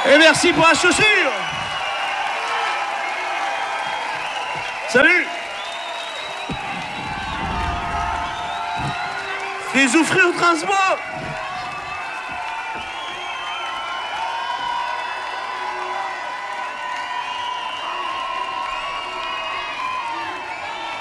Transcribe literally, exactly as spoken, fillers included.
Et merci pour la chaussure. Salut. C'est souffrir au transport.